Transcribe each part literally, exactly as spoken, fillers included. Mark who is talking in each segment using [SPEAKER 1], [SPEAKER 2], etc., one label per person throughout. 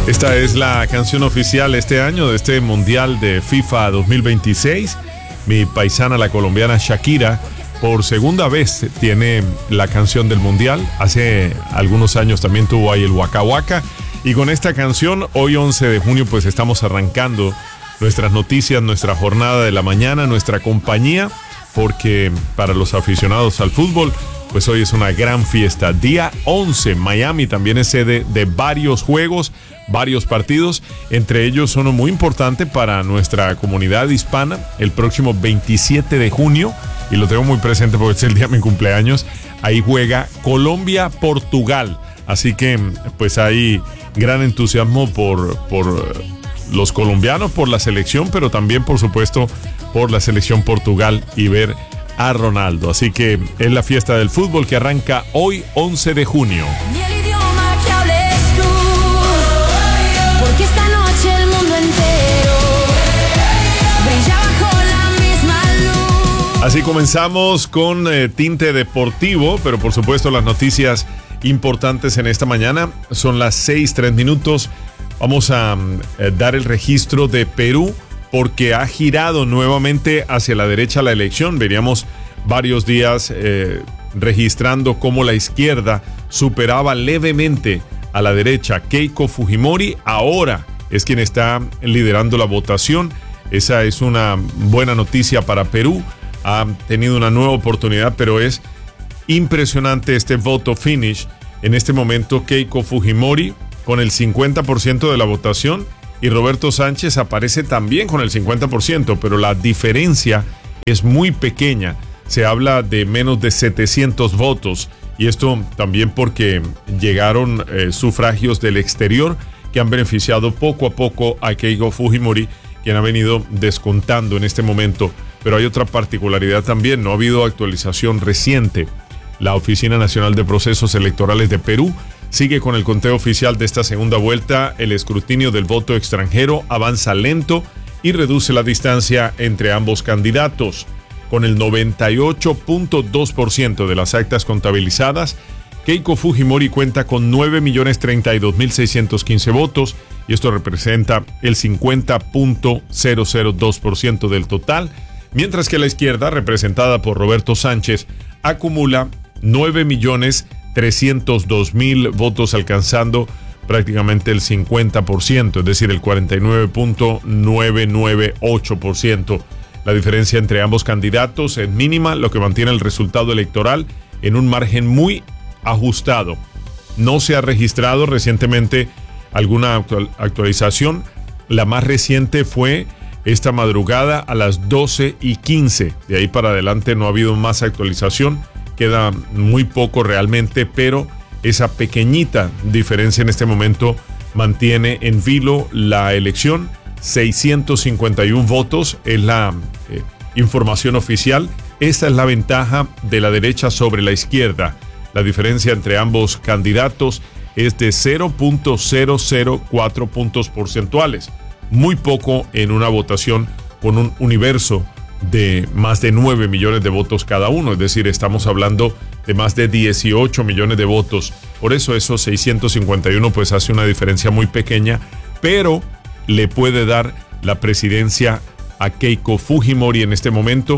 [SPEAKER 1] Esta es la canción oficial este año de este Mundial de FIFA dos mil veintiséis. Mi paisana, la colombiana Shakira, por segunda vez tiene la canción del Mundial. Hace algunos años también tuvo ahí el Waka Waka. Y con esta canción, hoy once de junio, pues estamos arrancando nuestras noticias, nuestra jornada de la mañana, nuestra compañía, porque para los aficionados al fútbol, pues hoy es una gran fiesta. Día once, Miami también es sede de varios juegos, varios partidos, entre ellos uno muy importante para nuestra comunidad hispana, el próximo veintisiete de junio, y lo tengo muy presente porque es el día de mi cumpleaños. Ahí juega Colombia-Portugal, así que pues hay gran entusiasmo por, por los colombianos, por la selección, pero también por supuesto por la selección Portugal y ver a Ronaldo. Así que es la fiesta del fútbol que arranca hoy once de junio. Así comenzamos con eh, tinte deportivo, pero por supuesto las noticias importantes en esta mañana son las seis, tres minutos. Vamos a eh, dar el registro de Perú porque ha girado nuevamente hacia la derecha la elección. Veríamos varios días eh, registrando cómo la izquierda superaba levemente a la derecha. Keiko Fujimori ahora es quien está liderando la votación. Esa es una buena noticia para Perú. Ha tenido una nueva oportunidad, pero es impresionante este voto finish. En este momento, Keiko Fujimori con el cincuenta por ciento de la votación y Roberto Sánchez aparece también con el cincuenta por ciento, pero la diferencia es muy pequeña. Se habla de menos de setecientos votos, y esto también porque llegaron eh, sufragios del exterior que han beneficiado poco a poco a Keiko Fujimori, quien ha venido descontando en este momento. Pero hay otra particularidad también, no ha habido actualización reciente. La Oficina Nacional de Procesos Electorales de Perú sigue con el conteo oficial de esta segunda vuelta. El escrutinio del voto extranjero avanza lento y reduce la distancia entre ambos candidatos. Con el noventa y ocho punto dos por ciento de las actas contabilizadas, Keiko Fujimori cuenta con nueve millones treinta y dos mil seiscientos quince votos, y esto representa el cincuenta punto cero cero dos por ciento del total, mientras que la izquierda, representada por Roberto Sánchez, acumula nueve millones trescientos dos mil votos, alcanzando prácticamente el cincuenta por ciento, es decir, el cuarenta y nueve punto novecientos noventa y ocho por ciento. La diferencia entre ambos candidatos es mínima, lo que mantiene el resultado electoral en un margen muy ajustado. No se ha registrado recientemente alguna actual, actualización. La más reciente fue esta madrugada a las doce y quince. De ahí para adelante no ha habido más actualización. Queda muy poco realmente, pero esa pequeñita diferencia en este momento mantiene en vilo la elección. seiscientos cincuenta y uno votos es la eh, información oficial. Esta es la ventaja de la derecha sobre la izquierda. La diferencia entre ambos candidatos es de cero punto cero cero cuatro puntos porcentuales. Muy poco en una votación con un universo de más de nueve millones de votos cada uno. Es decir, estamos hablando de más de dieciocho millones de votos. Por eso esos seiscientos cincuenta y uno pues hace una diferencia muy pequeña, pero le puede dar la presidencia a Keiko Fujimori en este momento.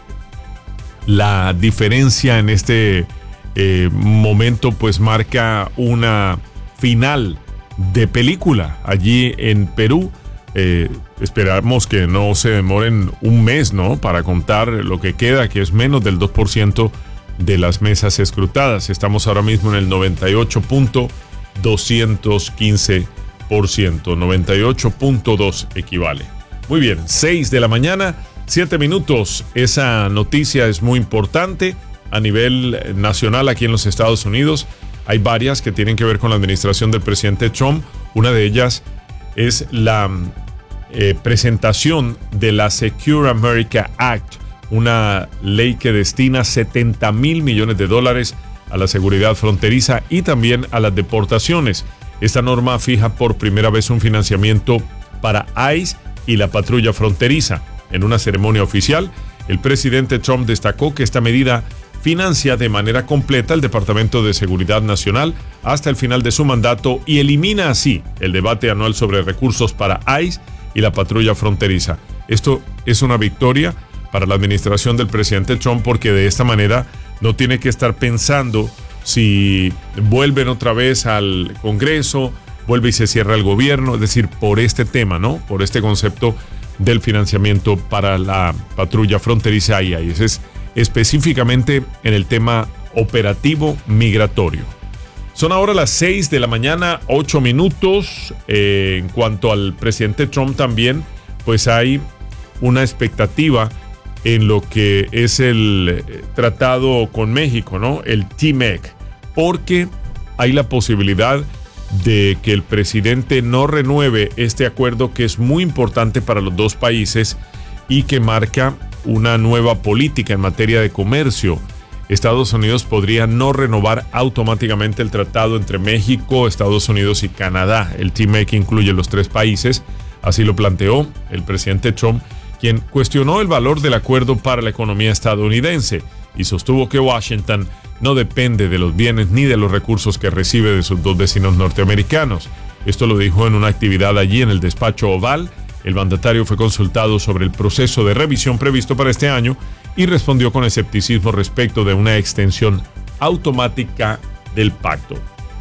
[SPEAKER 1] La diferencia en este eh, momento pues marca una final de película allí en Perú. Eh, esperamos que no se demoren un mes, ¿no?, para contar lo que queda, que es menos del dos por ciento de las mesas escrutadas. Estamos ahora mismo en el noventa y ocho punto doscientos quince por ciento. noventa y ocho punto dos equivale. Muy bien, seis de la mañana, siete minutos. Esa noticia es muy importante a nivel nacional aquí en los Estados Unidos. Hay varias que tienen que ver con la administración del presidente Trump. Una de ellas es la eh, presentación de la Secure America Act, una ley que destina setenta mil millones de dólares a la seguridad fronteriza y también a las deportaciones. Esta norma fija por primera vez un financiamiento para ICE y la patrulla fronteriza. En una ceremonia oficial, el presidente Trump destacó que esta medida financia de manera completa el Departamento de Seguridad Nacional hasta el final de su mandato y elimina así el debate anual sobre recursos para ICE y la patrulla fronteriza. Esto es una victoria para la administración del presidente Trump porque de esta manera no tiene que estar pensando si vuelven otra vez al Congreso, vuelve y se cierra el gobierno, es decir, por este tema, ¿no? Por este concepto del financiamiento para la patrulla fronteriza y ICE. Es específicamente en el tema operativo migratorio. Son ahora las seis de la mañana, ocho minutos. Eh, en cuanto al presidente Trump también, pues hay una expectativa en lo que es el tratado con México, ¿no? El T M E C, porque hay la posibilidad de que el presidente no renueve este acuerdo que es muy importante para los dos países y que marca una nueva política en materia de comercio. Estados Unidos podría no renovar automáticamente el tratado entre México, Estados Unidos y Canadá. El T M E C incluye los tres países, así lo planteó el presidente Trump, quien cuestionó el valor del acuerdo para la economía estadounidense y sostuvo que Washington no depende de los bienes ni de los recursos que recibe de sus dos vecinos norteamericanos. Esto lo dijo en una actividad allí en el despacho Oval. El mandatario fue consultado sobre el proceso de revisión previsto para este año y respondió con escepticismo respecto de una extensión automática del pacto.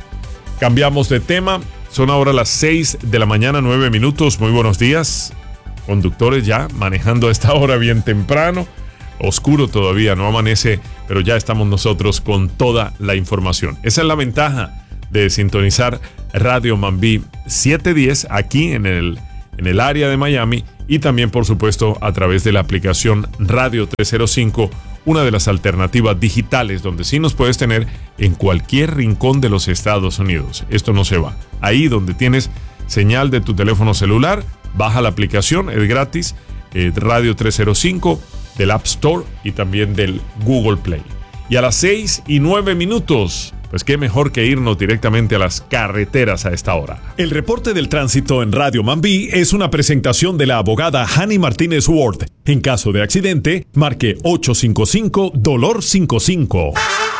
[SPEAKER 1] Cambiamos de tema. Son ahora las seis de la mañana, nueve minutos. Muy buenos días. Conductores ya manejando a esta hora bien temprano. Oscuro todavía, no amanece, pero ya estamos nosotros con toda la información. Esa es la ventaja de sintonizar Radio Mambí setecientos diez aquí en el, en el área de Miami y también, por supuesto, a través de la aplicación Radio trescientos cinco, una de las alternativas digitales donde sí nos puedes tener en cualquier rincón de los Estados Unidos. Esto no se va. Ahí donde tienes señal de tu teléfono celular, baja la aplicación, es gratis, eh, Radio trescientos cinco, del App Store y también del Google Play. Y a las seis y nueve minutos, pues qué mejor que irnos directamente a las carreteras a esta hora.
[SPEAKER 2] El reporte del tránsito en Radio Mambí es una presentación de la abogada Hani Martínez Ward. En caso de accidente, marque ocho cinco cinco dolor cincuenta y cinco.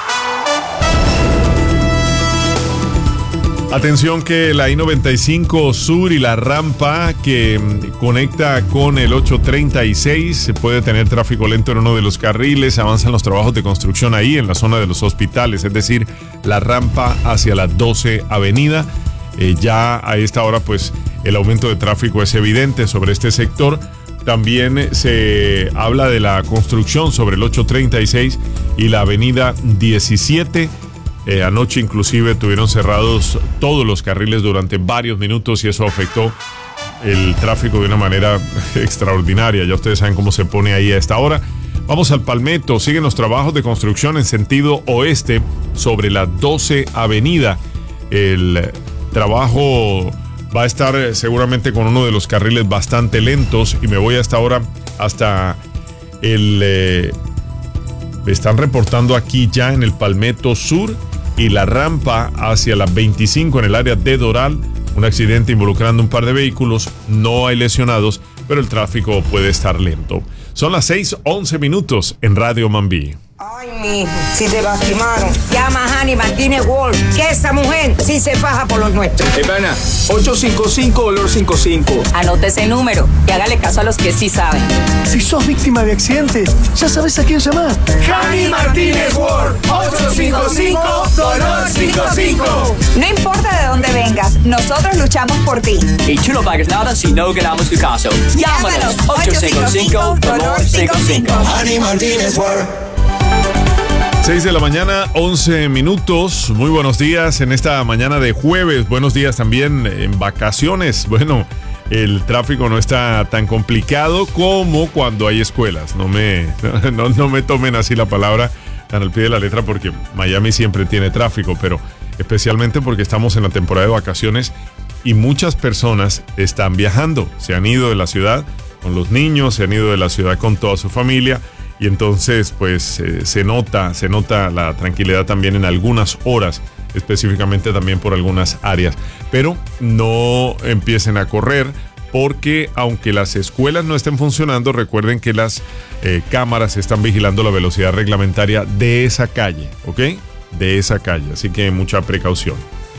[SPEAKER 1] Atención que la I noventa y cinco Sur y la rampa que conecta con el ocho treinta y seis se puede tener tráfico lento en uno de los carriles. Avanzan los trabajos de construcción ahí en la zona de los hospitales, es decir, la rampa hacia la doce Avenida. Eh, ya a esta hora pues el aumento de tráfico es evidente sobre este sector. También se habla de la construcción sobre el ocho treinta y seis y la Avenida diecisiete. Eh, anoche inclusive tuvieron cerrados todos los carriles durante varios minutos y eso afectó el tráfico de una manera extraordinaria. Ya ustedes saben cómo se pone ahí a esta hora. Vamos al Palmetto. Siguen los trabajos de construcción en sentido oeste sobre la doce Avenida. El trabajo va a estar seguramente con uno de los carriles bastante lentos y me voy hasta ahora hasta el... Eh, me están reportando aquí ya en el Palmetto Sur y la rampa hacia la veinticinco en el área de Doral. Un accidente involucrando un par de vehículos. No hay lesionados, pero el tráfico puede estar lento. Son las seis once minutos en Radio Mambí.
[SPEAKER 3] Ay, mijo, si te lastimaron, llama a Hani Martínez Ward, que esa mujer sí se faja por los nuestros.
[SPEAKER 4] Hey, pana, ocho cinco cinco dolor cincuenta y cinco.
[SPEAKER 5] Anote ese número y hágale caso a los que sí saben.
[SPEAKER 6] Si sos víctima de accidentes, ya sabes a quién llamar.
[SPEAKER 4] Hani Martínez Ward, ocho cinco cinco dolor cincuenta y cinco.
[SPEAKER 5] No importa de dónde vengas, nosotros luchamos por ti.
[SPEAKER 7] Y tú no pagas nada si no ganamos tu caso. Llámanos ocho cinco cinco dolor cincuenta y cinco.
[SPEAKER 4] Hani Martínez Ward.
[SPEAKER 1] seis de la mañana, once minutos. Muy buenos días en esta mañana de jueves. Buenos días también en vacaciones. Bueno, el tráfico no está tan complicado como cuando hay escuelas. No me, no, no me tomen así la palabra tan al pie de la letra porque Miami siempre tiene tráfico, pero especialmente porque estamos en la temporada de vacaciones y muchas personas están viajando. Se han ido de la ciudad con los niños, se han ido de la ciudad con toda su familia. Y entonces, pues, eh, se nota, se nota la tranquilidad también en algunas horas, específicamente también por algunas áreas. Pero no empiecen a correr porque aunque las escuelas no estén funcionando, recuerden que las eh, cámaras están vigilando la velocidad reglamentaria de esa calle, ¿ok? De esa calle, así que mucha precaución.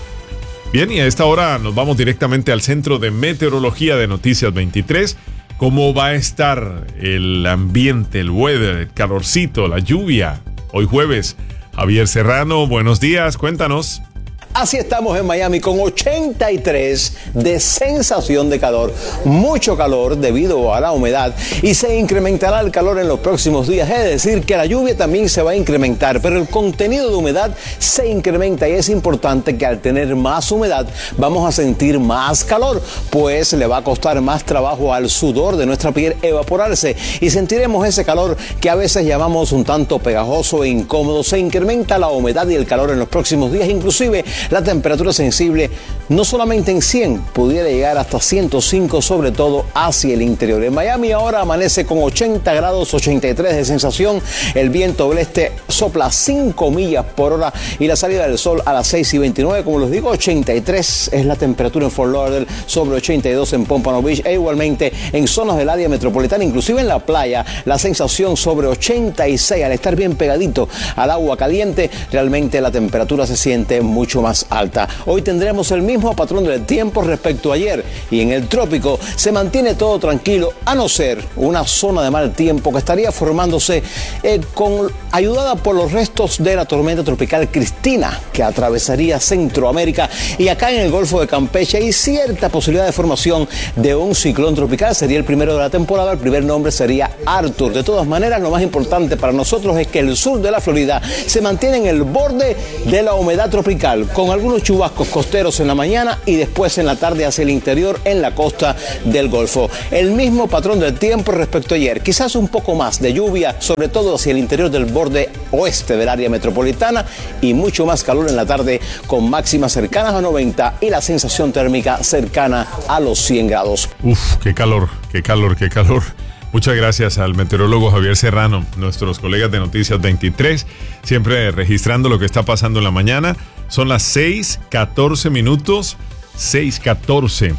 [SPEAKER 1] Bien, y a esta hora nos vamos directamente al Centro de Meteorología de Noticias veintitrés. ¿Cómo va a estar el ambiente, el weather, el calorcito, la lluvia? Hoy jueves, Javier Serrano, buenos días, cuéntanos.
[SPEAKER 8] Así estamos en Miami con ochenta y tres de sensación de calor, mucho calor debido a la humedad y se incrementará el calor en los próximos días, es decir que la lluvia también se va a incrementar, pero el contenido de humedad se incrementa y es importante que al tener más humedad vamos a sentir más calor, pues le va a costar más trabajo al sudor de nuestra piel evaporarse y sentiremos ese calor que a veces llamamos un tanto pegajoso e incómodo. Se incrementa la humedad y el calor en los próximos días, inclusive la temperatura sensible no solamente en cien, pudiera llegar hasta ciento cinco, sobre todo hacia el interior. En Miami ahora amanece con ochenta grados, ochenta y tres de sensación, el viento del este sopla a cinco millas por hora y la salida del sol a las seis y veintinueve, como les digo, ochenta y tres es la temperatura en Fort Lauderdale, sobre ochenta y dos en Pompano Beach e igualmente en zonas del área metropolitana, inclusive en la playa, la sensación sobre ochenta y seis, al estar bien pegadito al agua caliente, realmente la temperatura se siente mucho más alta. Hoy tendremos el mismo patrón del tiempo respecto a ayer y en el trópico se mantiene todo tranquilo, a no ser una zona de mal tiempo que estaría formándose eh, con, ayudada por los restos de la tormenta tropical Cristina que atravesaría Centroamérica, y acá en el Golfo de Campeche hay cierta posibilidad de formación de un ciclón tropical. Sería el primero de la temporada, el primer nombre sería Arthur. De todas maneras, lo más importante para nosotros es que el sur de la Florida se mantiene en el borde de la humedad tropical, con algunos chubascos costeros en la mañana y después en la tarde hacia el interior en la costa del Golfo. El mismo patrón del tiempo respecto a ayer, quizás un poco más de lluvia, sobre todo hacia el interior del borde oeste del área metropolitana, y mucho más calor en la tarde con máximas cercanas a noventa y la sensación térmica cercana a los cien grados.
[SPEAKER 1] Uf, qué calor, qué calor, qué calor. Muchas gracias al meteorólogo Javier Serrano, nuestros colegas de Noticias veintitrés, siempre registrando lo que está pasando en la mañana. Son las seis catorce minutos, seis catorce,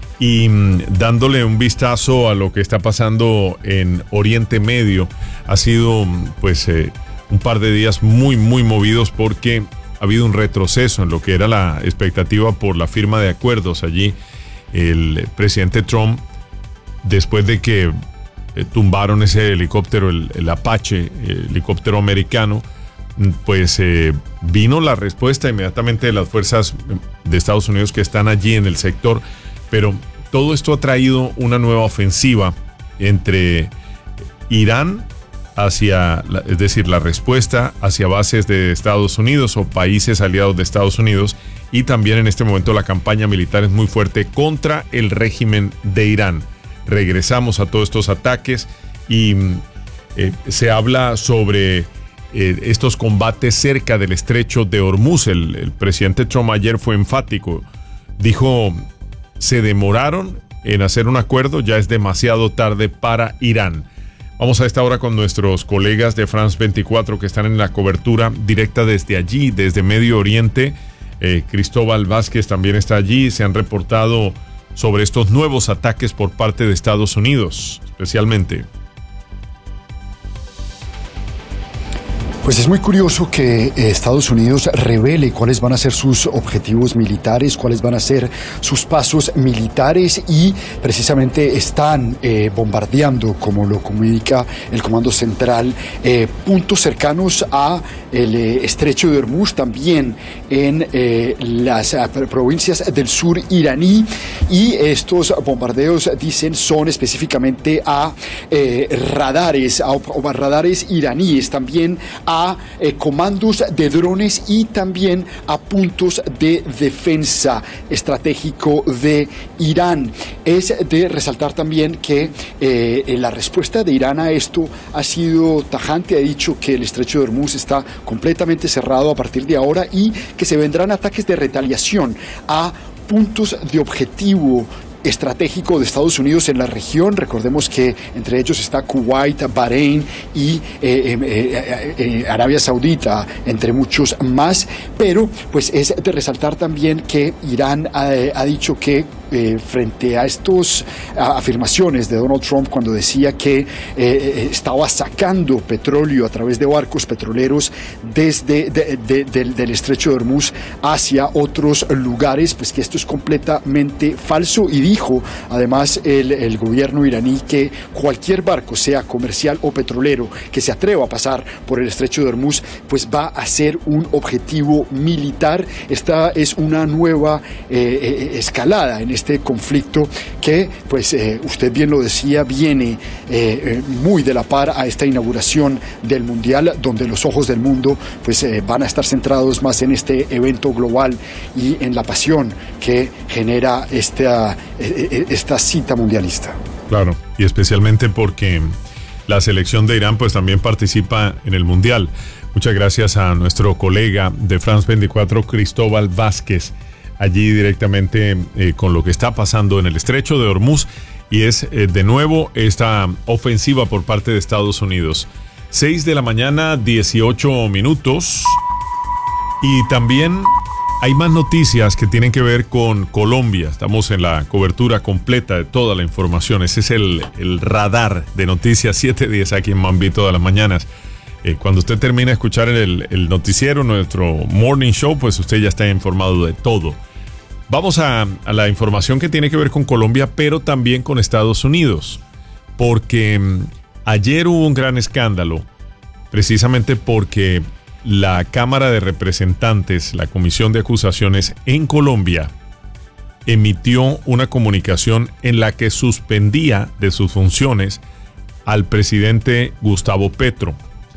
[SPEAKER 1] y mmm, dándole un vistazo a lo que está pasando en Oriente Medio. Ha sido pues eh, un par de días muy muy movidos porque ha habido un retroceso en lo que era la expectativa por la firma de acuerdos allí. El presidente Trump, después de que eh, tumbaron ese helicóptero, el, el Apache, el helicóptero americano, pues eh, vino la respuesta inmediatamente de las fuerzas de Estados Unidos que están allí en el sector, pero todo esto ha traído una nueva ofensiva entre Irán hacia, es decir, la respuesta hacia bases de Estados Unidos o países aliados de Estados Unidos, y también en este momento la campaña militar es muy fuerte contra el régimen de Irán. Regresamos a todos estos ataques y eh, se habla sobre Eh, estos combates cerca del estrecho de Hormuz. El, el presidente Trump ayer fue enfático. Dijo, se demoraron en hacer un acuerdo, ya es demasiado tarde para Irán. Vamos a esta hora con nuestros colegas de France veinticuatro que están en la cobertura directa desde allí, desde Medio Oriente. Eh, Cristóbal Vázquez también está allí. Se han reportado sobre estos nuevos ataques por parte de Estados Unidos, especialmente.
[SPEAKER 9] Pues es muy curioso que Estados Unidos revele cuáles van a ser sus objetivos militares, cuáles van a ser sus pasos militares, y precisamente están eh, bombardeando, como lo comunica el Comando Central, eh, puntos cercanos a el eh, estrecho de Hormuz, también en eh, las eh, provincias del sur iraní, y estos bombardeos, dicen, son específicamente a eh, radares, a, a radares iraníes, también a a eh, comandos de drones y también a puntos de defensa estratégico de Irán. Es de resaltar también que eh, la respuesta de Irán a esto ha sido tajante. Ha dicho que el estrecho de Hormuz está completamente cerrado a partir de ahora y que se vendrán ataques de retaliación a puntos de objetivo estratégico de Estados Unidos en la región. Recordemos que entre ellos está Kuwait, Bahrein y eh, eh, eh, eh, Arabia Saudita, entre muchos más, pero pues es de resaltar también que Irán ha, ha dicho que eh, frente a estas afirmaciones de Donald Trump cuando decía que eh, estaba sacando petróleo a través de barcos petroleros desde de, de, de, del estrecho de Hormuz hacia otros lugares, pues que esto es completamente falso. Y dijo además el, el gobierno iraní que cualquier barco, sea comercial o petrolero, que se atreva a pasar por el estrecho de Hormuz, pues va a ser un objetivo militar. Esta es una nueva eh, eh, escalada en este conflicto que, pues eh, usted bien lo decía, viene eh, eh, muy de la par a esta inauguración del Mundial, donde los ojos del mundo pues eh, van a estar centrados más en este evento global y en la pasión que genera esta, eh, esta cita mundialista.
[SPEAKER 1] Claro, y especialmente porque la selección de Irán pues también participa en el Mundial. Muchas gracias a nuestro colega de France veinticuatro, Cristóbal Vázquez, allí directamente eh, con lo que está pasando en el estrecho de Hormuz, y es eh, de nuevo esta ofensiva por parte de Estados Unidos. seis de la mañana, dieciocho minutos, y también hay más noticias que tienen que ver con Colombia. Estamos en la cobertura completa de toda la información. Ese es el, el radar de Noticias siete diez aquí en Mambí todas las mañanas. Eh, cuando usted termina de escuchar el, el noticiero, nuestro morning show, pues usted ya está informado de todo. Vamos a, a la información que tiene que ver con Colombia, pero también con Estados Unidos. Porque mmm, ayer hubo un gran escándalo, precisamente porque la Cámara de Representantes, la Comisión de Acusaciones en Colombia, emitió una comunicación en la que suspendía de sus funciones al presidente Gustavo Petro.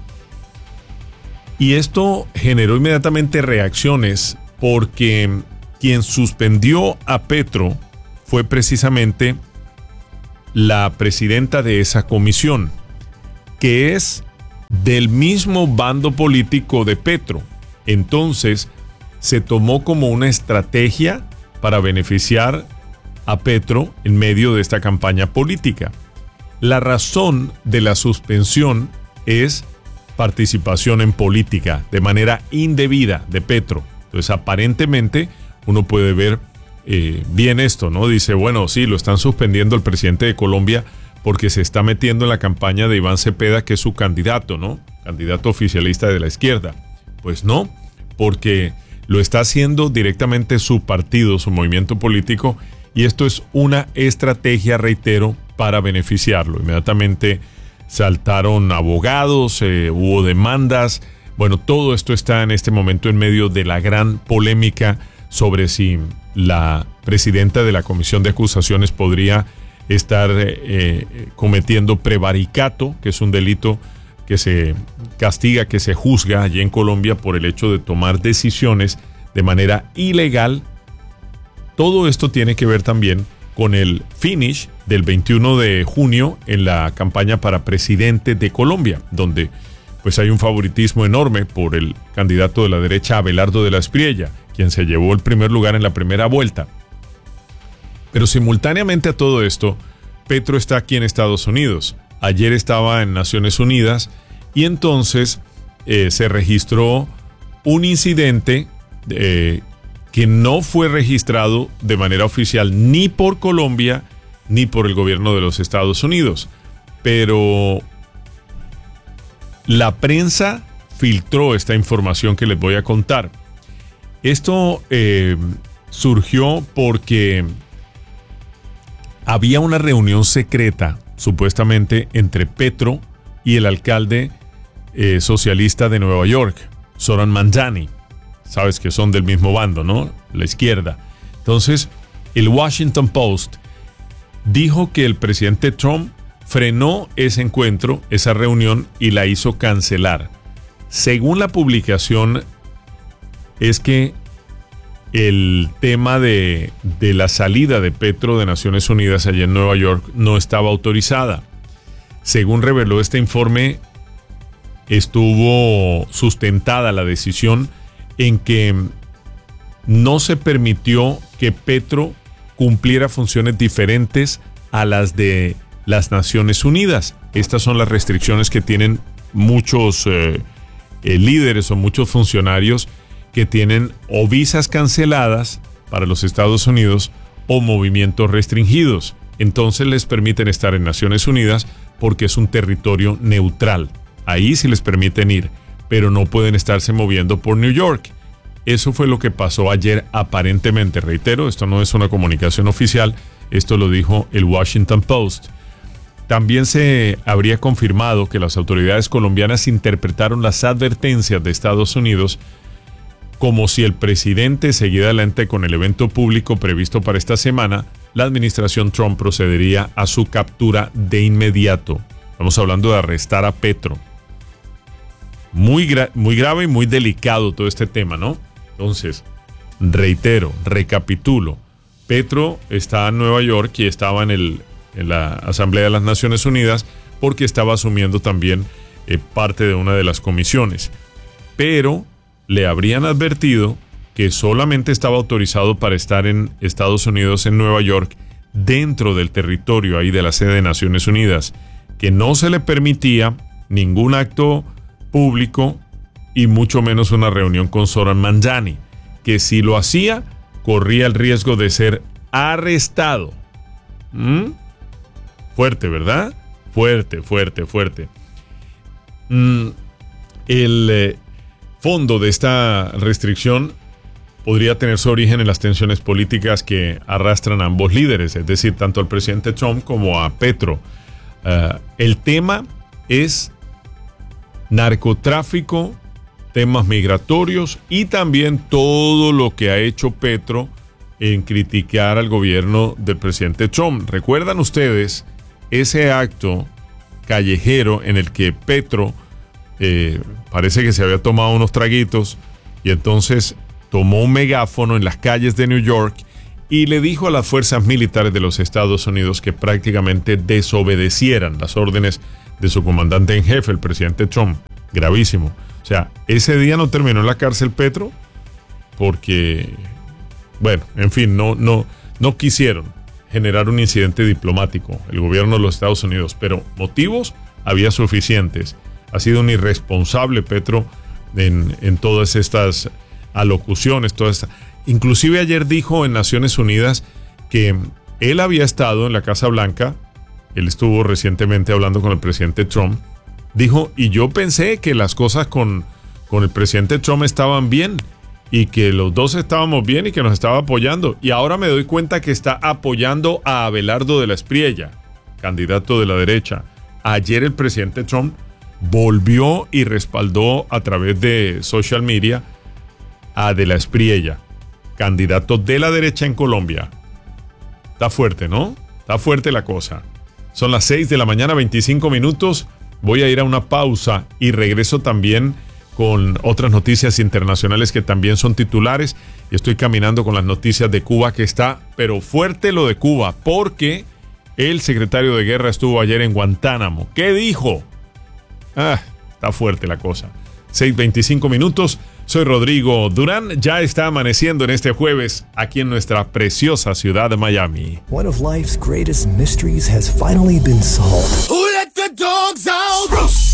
[SPEAKER 1] Y esto generó inmediatamente reacciones porque quien suspendió a Petro fue precisamente la presidenta de esa comisión, que es del mismo bando político de Petro. Entonces se tomó como una estrategia para beneficiar a Petro en medio de esta campaña política. La razón de la suspensión es participación en política de manera indebida de Petro. Entonces aparentemente uno puede ver eh, bien esto, ¿no? Dice, bueno, sí, lo están suspendiendo el presidente de Colombia porque se está metiendo en la campaña de Iván Cepeda, que es su candidato, ¿no? Candidato oficialista de la izquierda. Pues no, porque lo está haciendo directamente su partido, su movimiento político, y esto es una estrategia, reitero, para beneficiarlo. Inmediatamente saltaron abogados, eh, hubo demandas. Bueno, todo esto está en este momento en medio de la gran polémica sobre si la presidenta de la Comisión de Acusaciones podría estar eh, cometiendo prevaricato, que es un delito que se castiga, que se juzga allí en Colombia por el hecho de tomar decisiones de manera ilegal. Todo esto tiene que ver también con el finish del veintiuno de junio en la campaña para presidente de Colombia, donde pues hay un favoritismo enorme por el candidato de la derecha, Abelardo de la Espriella, quien se llevó el primer lugar en la primera vuelta. Pero simultáneamente a todo esto, Petro está aquí en Estados Unidos. Ayer estaba en Naciones Unidas y entonces eh, se registró un incidente eh, que no fue registrado de manera oficial ni por Colombia ni por el gobierno de los Estados Unidos. Pero la prensa filtró esta información que les voy a contar. Esto eh, surgió porque había una reunión secreta, supuestamente, entre Petro y el alcalde eh, socialista de Nueva York, Zoran Manjani. Sabes que son del mismo bando, ¿no? La izquierda. Entonces, el Washington Post dijo que el presidente Trump frenó ese encuentro, esa reunión, y la hizo cancelar. Según la publicación, es que el tema de, de la salida de Petro de Naciones Unidas allá en Nueva York no estaba autorizada. Según reveló este informe, estuvo sustentada la decisión en que no se permitió que Petro cumpliera funciones diferentes a las de las Naciones Unidas. Estas son las restricciones que tienen muchos eh, eh, líderes o muchos funcionarios que tienen o visas canceladas para los Estados Unidos o movimientos restringidos. Entonces les permiten estar en Naciones Unidas porque es un territorio neutral. Ahí sí les permiten ir, pero no pueden estarse moviendo por New York. Eso fue lo que pasó ayer aparentemente. Reitero, esto no es una comunicación oficial, esto lo dijo el Washington Post. También se habría confirmado que las autoridades colombianas interpretaron las advertencias de Estados Unidos como si el presidente seguía adelante con el evento público previsto para esta semana, la administración Trump procedería a su captura de inmediato. Estamos hablando de arrestar a Petro. Muy, gra- muy grave y muy delicado todo este tema, ¿no? Entonces, reitero, recapitulo. Petro está en Nueva York y estaba en, el, en la Asamblea de las Naciones Unidas porque estaba asumiendo también eh, parte de una de las comisiones. Pero le habrían advertido que solamente estaba autorizado para estar en Estados Unidos, en Nueva York, dentro del territorio ahí de la sede de Naciones Unidas, que no se le permitía ningún acto público y mucho menos una reunión con Zoran Mandani, que si lo hacía, corría el riesgo de ser arrestado. ¿Mm? Fuerte, ¿verdad? Fuerte, fuerte, fuerte. Mm, el eh, fondo de esta restricción podría tener su origen en las tensiones políticas que arrastran a ambos líderes, es decir, tanto al presidente Trump como a Petro. Uh, el tema es narcotráfico, temas migratorios y también todo lo que ha hecho Petro en criticar al gobierno del presidente Trump. ¿Recuerdan ustedes ese acto callejero en el que Petro eh, parece que se había tomado unos traguitos y entonces tomó un megáfono en las calles de New York y le dijo a las fuerzas militares de los Estados Unidos que prácticamente desobedecieran las órdenes de su comandante en jefe, el presidente Trump? Gravísimo. O sea, ese día no terminó en la cárcel Petro porque, bueno, en fin, no, no, no quisieron generar un incidente diplomático, el gobierno de los Estados Unidos, pero motivos había suficientes. Ha sido un irresponsable Petro en, en todas estas alocuciones, todas estas. Inclusive ayer dijo en Naciones Unidas que él había estado en la Casa Blanca, él estuvo recientemente hablando con el presidente Trump, dijo, y yo pensé que las cosas con, con el presidente Trump estaban bien, y que los dos estábamos bien y que nos estaba apoyando, y ahora me doy cuenta que está apoyando a Abelardo de la Espriella, candidato de la derecha. Ayer el presidente Trump volvió y respaldó a través de social media a de la Espriella, candidato de la derecha en Colombia. Está fuerte, ¿no? Está fuerte la cosa. Son las seis de la mañana, veinticinco minutos. Voy a ir a una pausa y regreso también con otras noticias internacionales que también son titulares. Y estoy caminando con las noticias de Cuba, que está, pero fuerte lo de Cuba, porque el secretario de Guerra estuvo ayer en Guantánamo. ¿Qué dijo? Ah, está fuerte la cosa. seis veinticinco minutos. Soy Rodrigo Durán. Ya está amaneciendo en este jueves aquí en nuestra preciosa ciudad de Miami.
[SPEAKER 10] One of life's greatest mysteries has finally been solved.
[SPEAKER 4] Who let the dogs out?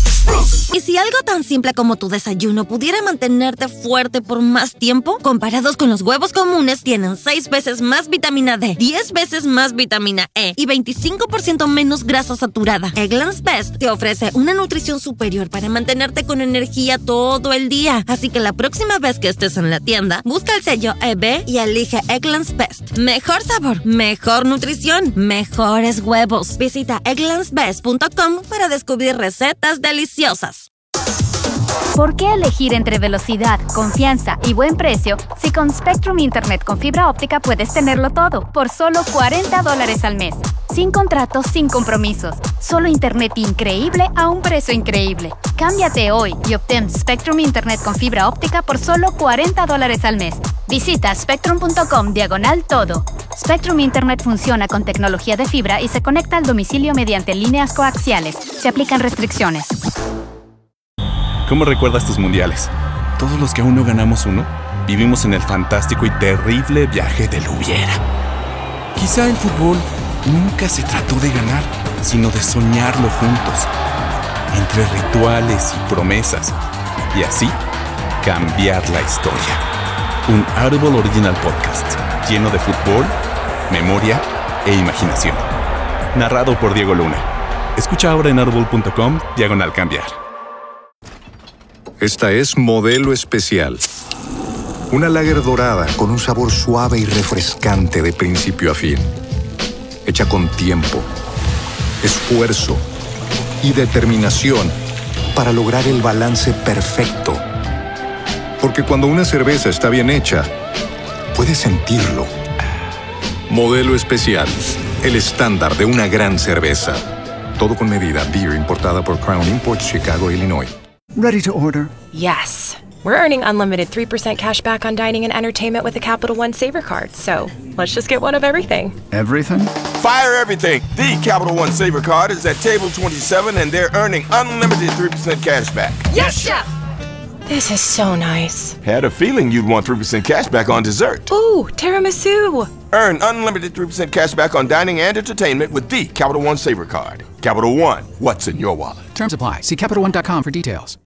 [SPEAKER 11] ¿Y si algo tan simple como tu desayuno pudiera mantenerte fuerte por más tiempo? Comparados con los huevos comunes, tienen seis veces más vitamina D, diez veces más vitamina E y veinticinco por ciento menos grasa saturada. Eggland's Best te ofrece una nutrición superior para mantenerte con energía todo el día. Así que la próxima vez que estés en la tienda, busca el sello E B y elige Eggland's Best. Mejor sabor, mejor nutrición, mejores huevos. Visita egglands best punto com para descubrir recetas deliciosas.
[SPEAKER 12] ¿Por qué elegir entre velocidad, confianza y buen precio si con Spectrum Internet con fibra óptica puedes tenerlo todo por solo cuarenta dólares al mes? Sin contratos, sin compromisos. Solo internet increíble a un precio increíble. Cámbiate hoy y obtén Spectrum Internet con fibra óptica por solo cuarenta dólares al mes. Visita spectrum.com diagonal todo. Spectrum Internet funciona con tecnología de fibra y se conecta al domicilio mediante líneas coaxiales. Se aplican restricciones.
[SPEAKER 13] ¿Cómo recuerdas tus mundiales? Todos los que aún no ganamos uno, vivimos en el fantástico y terrible viaje del hubiera. Quizá el fútbol nunca se trató de ganar, sino de soñarlo juntos, entre rituales y promesas, y así cambiar la historia. Un Audible Original Podcast lleno de fútbol memoria e imaginación. Narrado por Diego Luna. Escucha ahora en audible punto com, diagonal cambiar.
[SPEAKER 14] Esta es Modelo Especial. Una lager dorada con un sabor suave y refrescante de principio a fin. Hecha con tiempo, esfuerzo y determinación para lograr el balance perfecto. Porque cuando una cerveza está bien hecha, puedes sentirlo. Modelo Especial, el estándar de una gran cerveza. Todo con medida. Beer importada por Crown Imports, Chicago, Illinois.
[SPEAKER 6] Ready to order?
[SPEAKER 15] Yes. We're earning unlimited three percent cash back on dining and entertainment with the Capital One Saver Card. So let's just get one of everything.
[SPEAKER 6] Everything?
[SPEAKER 16] Fire everything. The Capital One Saver Card is at table twenty-seven and they're earning unlimited three percent cash back.
[SPEAKER 15] Yes, Chef! This is so nice.
[SPEAKER 16] Had a feeling you'd want three percent cash back on dessert.
[SPEAKER 15] Ooh, tiramisu.
[SPEAKER 16] Earn unlimited three percent cash back on dining and entertainment with the Capital One Saver Card. Capital One, what's in your wallet?
[SPEAKER 17] Terms apply. See Capital One dot com for details.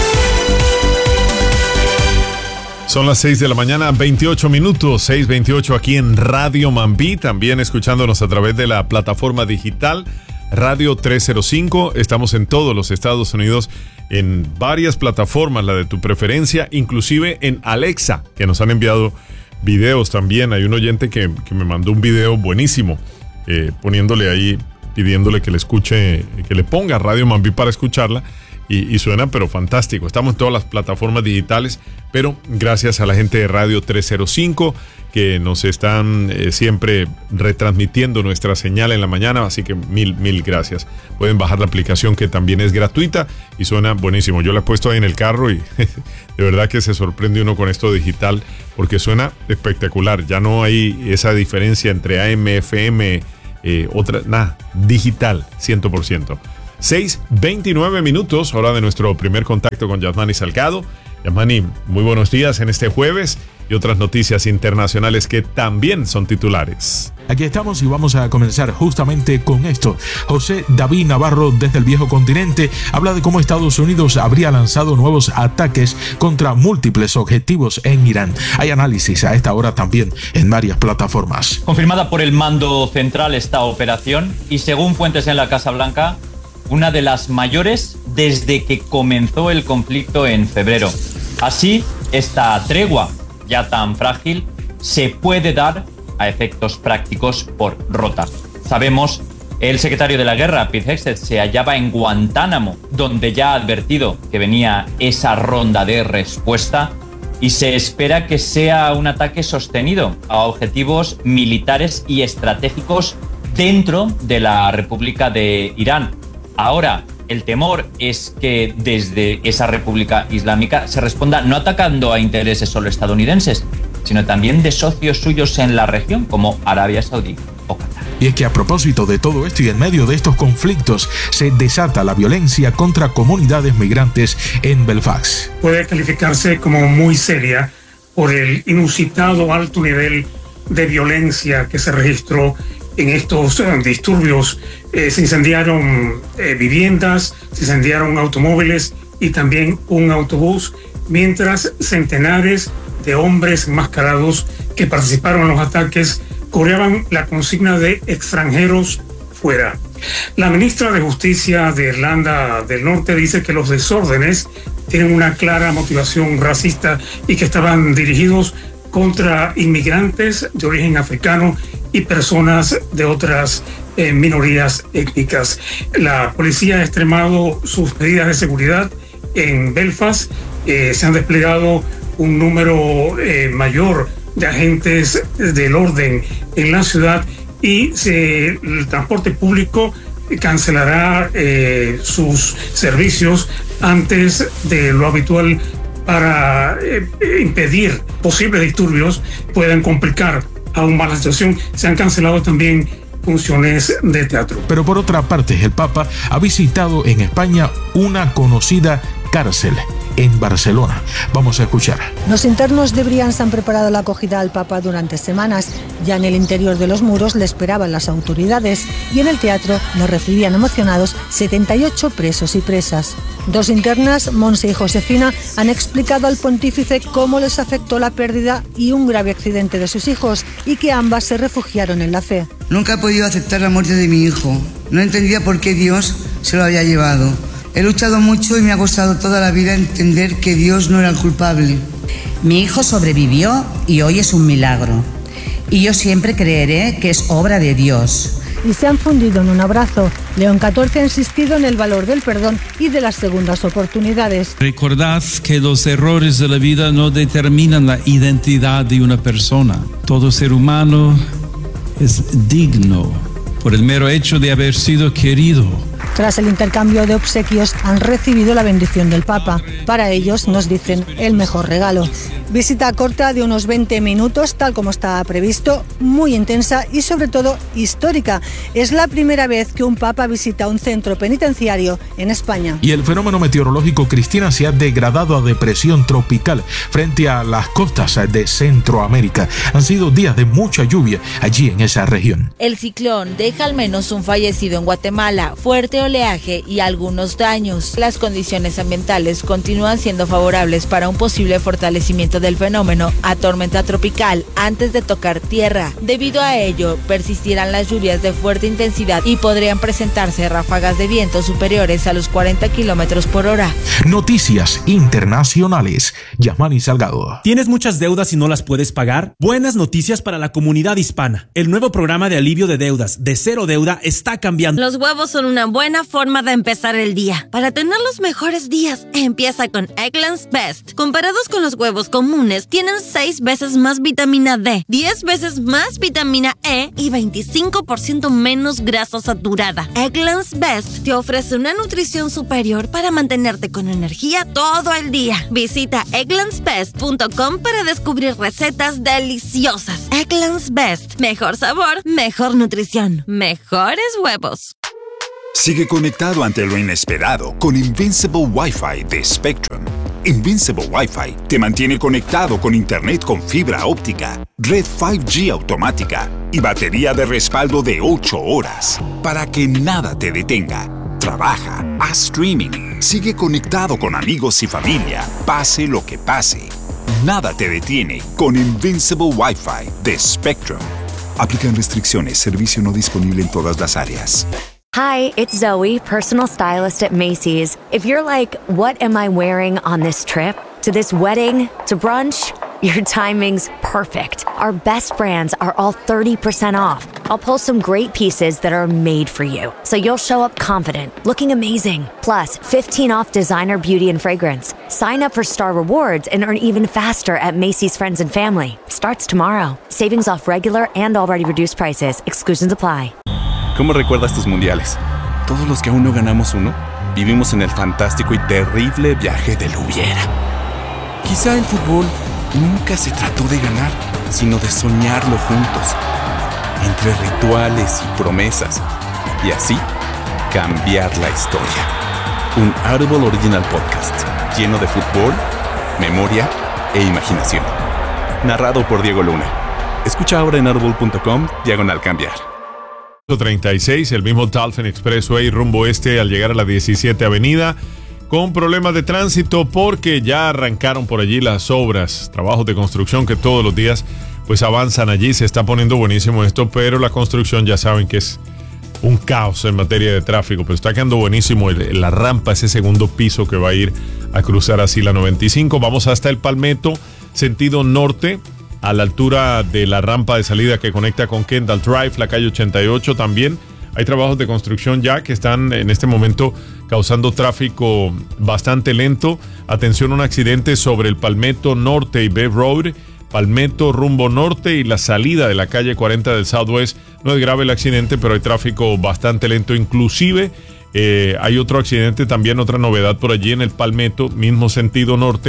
[SPEAKER 1] Son las seis de la mañana, veintiocho minutos, seis veintiocho aquí en Radio Mambí, también escuchándonos a través de la plataforma digital Radio trescientos cinco. Estamos en todos los Estados Unidos, en varias plataformas, la de tu preferencia, inclusive en Alexa, que nos han enviado videos también. Hay un oyente que, que me mandó un video buenísimo, eh, poniéndole ahí, pidiéndole que le escuche, que le ponga Radio Mambí para escucharla. Y, y suena pero fantástico. Estamos en todas las plataformas digitales, pero gracias a la gente de Radio trescientos cinco que nos están eh, siempre retransmitiendo nuestra señal en la mañana, así que mil, mil gracias. Pueden bajar la aplicación, que también es gratuita y suena buenísimo. Yo la he puesto ahí en el carro y de verdad que se sorprende uno con esto digital, porque suena espectacular. Ya no hay esa diferencia entre A M, F M, eh, otra, nada, digital, cien por ciento. seis veintinueve minutos, hora de nuestro primer contacto con Yasmani Salgado. Yasmani, muy buenos días en este jueves y otras noticias internacionales que también son titulares.
[SPEAKER 18] Aquí estamos y vamos a comenzar justamente con esto. José David Navarro, desde el viejo continente, habla de cómo Estados Unidos habría lanzado nuevos ataques contra múltiples objetivos en Irán. Hay análisis a esta hora también en varias plataformas.
[SPEAKER 19] Confirmada por el mando central esta operación y, según fuentes en la Casa Blanca, una de las mayores desde que comenzó el conflicto en febrero. Así, esta tregua, ya tan frágil, se puede dar a efectos prácticos por rota. Sabemos, el secretario de la guerra, Pete Hegseth, se hallaba en Guantánamo, donde ya ha advertido que venía esa ronda de respuesta, y se espera que sea un ataque sostenido a objetivos militares y estratégicos dentro de la República de Irán. Ahora, el temor es que desde esa República Islámica se responda no atacando a intereses solo estadounidenses, sino también de socios suyos en la región, como Arabia Saudí o Qatar.
[SPEAKER 18] Y es que a propósito de todo esto y en medio de estos conflictos, se desata la violencia contra comunidades migrantes en Belfast.
[SPEAKER 20] Puede calificarse como muy seria por el inusitado alto nivel de violencia que se registró en estos eh, disturbios. Eh, se incendiaron eh, viviendas, se incendiaron automóviles y también un autobús, mientras centenares de hombres enmascarados que participaron en los ataques coreaban la consigna de extranjeros fuera. La ministra de Justicia de Irlanda del Norte dice que los desórdenes tienen una clara motivación racista y que estaban dirigidos contra inmigrantes de origen africano y personas de otras eh, minorías étnicas. La policía ha extremado sus medidas de seguridad en Belfast. Eh, se han desplegado un número eh, mayor de agentes del orden en la ciudad y se, el transporte público cancelará eh, sus servicios antes de lo habitual para eh, impedir posibles disturbios puedan complicar aún más la situación. Se han cancelado también funciones de teatro.
[SPEAKER 18] Pero por otra parte, el Papa ha visitado en España una conocida cárcel en Barcelona. Vamos a escuchar.
[SPEAKER 21] Los internos de Brians han preparado la acogida al Papa durante semanas. Ya en el interior de los muros le esperaban las autoridades y en el teatro lo recibían emocionados setenta y ocho presos y presas. Dos internas, Monse y Josefina, han explicado al pontífice cómo les afectó la pérdida y un grave accidente de sus hijos y que ambas se refugiaron en la fe.
[SPEAKER 22] Nunca he podido aceptar la muerte de mi hijo. No entendía por qué Dios se lo había llevado. He luchado mucho y me ha costado toda la vida entender que Dios no era el culpable.
[SPEAKER 23] Mi hijo sobrevivió y hoy es un milagro. Y yo siempre creeré que es obra de Dios.
[SPEAKER 21] Y se han fundido en un abrazo. León catorce ha insistido en el valor del perdón y de las segundas oportunidades.
[SPEAKER 24] Recordad que los errores de la vida no determinan la identidad de una persona. Todo ser humano es digno por el mero hecho de haber sido querido.
[SPEAKER 21] Tras el intercambio de obsequios han recibido la bendición del Papa. Para ellos, nos dicen, el mejor regalo. Visita corta de unos veinte minutos, tal como estaba previsto, muy intensa y sobre todo histórica. Es la primera vez que un Papa visita un centro penitenciario en España.
[SPEAKER 18] Y el fenómeno meteorológico, Cristina, se ha degradado a depresión tropical frente a las costas de Centroamérica. Han sido días de mucha lluvia allí en esa región.
[SPEAKER 25] El ciclón deja al menos un fallecido en Guatemala, fuerte oleaje y algunos daños. Las condiciones ambientales continúan siendo favorables para un posible fortalecimiento del fenómeno a tormenta tropical antes de tocar tierra. Debido a ello, persistirán las lluvias de fuerte intensidad y podrían presentarse ráfagas de viento superiores a los cuarenta kilómetros por hora.
[SPEAKER 18] Noticias internacionales. Yasmani Salgado.
[SPEAKER 26] ¿Tienes muchas deudas y no las puedes pagar? Buenas noticias para la comunidad hispana. El nuevo programa de alivio de deudas de Cero Deuda está cambiando.
[SPEAKER 11] Los huevos son una buena forma de empezar el día. Para tener los mejores días, empieza con Eggland's Best. Comparados con los huevos comunes, tienen seis veces más vitamina D, diez veces más vitamina E y veinticinco por ciento menos grasa saturada. Eggland's Best te ofrece una nutrición superior para mantenerte con energía todo el día. Visita egglands best punto com para descubrir recetas deliciosas. Eggland's Best. Mejor sabor, mejor nutrición, mejores huevos.
[SPEAKER 27] Sigue conectado ante lo inesperado con Invincible Wi-Fi de Spectrum. Invincible Wi-Fi te mantiene conectado con internet con fibra óptica, red cinco G automática y batería de respaldo de ocho horas para que nada te detenga. Trabaja, haz streaming, sigue conectado con amigos y familia, pase lo que pase. Nada te detiene con Invincible Wi-Fi de Spectrum. Aplican restricciones, servicio no disponible en todas las áreas.
[SPEAKER 28] Hi, it's Zoe, personal stylist at Macy's. If you're like, what am I wearing on this trip? To this wedding? To brunch? Your timing's perfect. Our best brands are all thirty percent off. I'll pull some great pieces that are made for you, so you'll show up confident, looking amazing. Plus, fifteen off designer beauty and fragrance. Sign up for Star Rewards and earn even faster at Macy's Friends and Family. Starts tomorrow. Savings off regular and already reduced prices. Exclusions apply.
[SPEAKER 13] ¿Cómo recuerdas tus mundiales? Todos los que aún no ganamos uno, vivimos en el fantástico y terrible viaje del hubiera. Quizá el fútbol nunca se trató de ganar, sino de soñarlo juntos, entre rituales y promesas, y así cambiar la historia. Un Audible Original Podcast, lleno de fútbol, memoria e imaginación. Narrado por Diego Luna. Escucha ahora en audible punto com, diagonal cambiar.
[SPEAKER 1] treinta y seis, el mismo Dolphin Expressway rumbo este al llegar a la diecisiete Avenida con problemas de tránsito porque ya arrancaron por allí las obras, trabajos de construcción que todos los días pues avanzan allí, se está poniendo buenísimo esto, pero la construcción ya saben que es un caos en materia de tráfico, pero está quedando buenísimo el, la rampa, ese segundo piso que va a ir a cruzar así la noventa y cinco, vamos hasta el Palmetto, sentido norte, a la altura de la rampa de salida que conecta con Kendall Drive, la calle ochenta y ocho también. Hay trabajos de construcción ya que están en este momento causando tráfico bastante lento. Atención, un accidente sobre el Palmetto Norte y Bev Road, Palmetto rumbo norte y la salida de la calle cuarenta del Southwest. No es grave el accidente, pero hay tráfico bastante lento. Inclusive eh, hay otro accidente también, otra novedad por allí en el Palmetto, mismo sentido norte,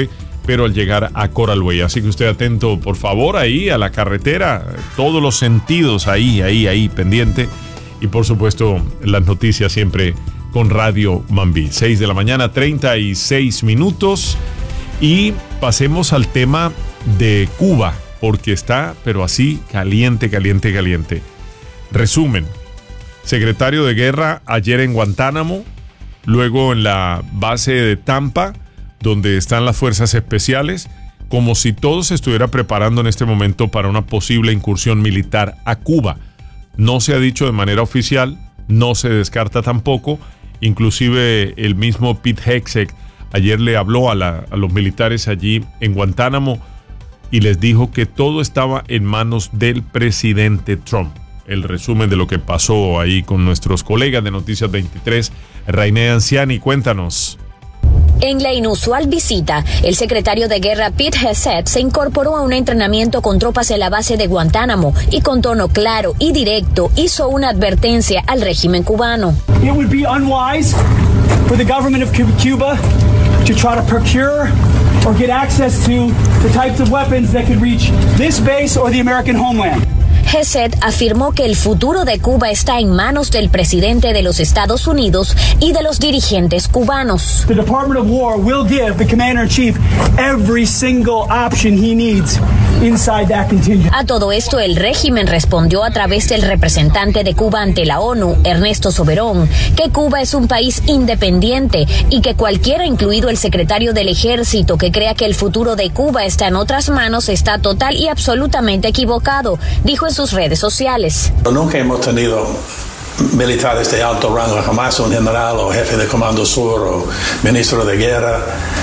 [SPEAKER 1] pero al llegar a Coral Way. Así que usted atento, por favor, ahí a la carretera, todos los sentidos ahí, ahí, ahí, pendiente. Y por supuesto, las noticias siempre con Radio Mambí. seis de la mañana, treinta y seis minutos. Y pasemos al tema de Cuba, porque está, pero así, caliente, caliente, caliente. Resumen. Secretario de Guerra ayer en Guantánamo, luego en la base de Tampa, donde están las fuerzas especiales, como si todo se estuviera preparando en este momento para una posible incursión militar a Cuba. No se ha dicho de manera oficial, no se descarta tampoco, inclusive el mismo Pete Hegseth ayer le habló a, la, a los militares allí en Guantánamo y les dijo que todo estaba en manos del presidente Trump. El resumen de lo que pasó ahí con nuestros colegas de Noticias veintitrés, Rainé Anciani, cuéntanos.
[SPEAKER 2] En la inusual visita, el secretario de Guerra Pete Hegseth se incorporó a un entrenamiento con tropas en la base de Guantánamo y con tono claro y directo hizo una advertencia al régimen cubano.
[SPEAKER 3] It would be unwise for the government of Cuba to try to procure or get access to the types of weapons that could reach this base or the American homeland.
[SPEAKER 2] Hegseth afirmó que el futuro de Cuba está en manos del presidente de los Estados Unidos y de los dirigentes cubanos.
[SPEAKER 3] The Department of War will give the Commander-in-Chief every single option he needs inside that contingent.
[SPEAKER 2] A todo esto, el régimen respondió a través del representante de Cuba ante la ONU, Ernesto Soberón, que Cuba es un país independiente y que cualquiera, incluido el secretario del Ejército, que crea que el futuro de Cuba está en otras manos, está total y absolutamente equivocado, dijo en sus redes sociales.
[SPEAKER 4] Nunca hemos tenido militares de alto rango, jamás un general o jefe de Comando Sur o ministro de Guerra